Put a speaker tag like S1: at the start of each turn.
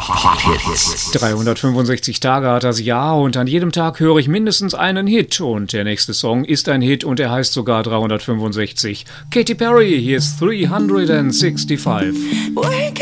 S1: Hot Hits.
S2: 365 Tage hat das Jahr und an jedem Tag höre ich mindestens einen Hit. Und der nächste Song ist ein Hit und er heißt sogar 365. Katy Perry, hier ist 365.
S3: Wake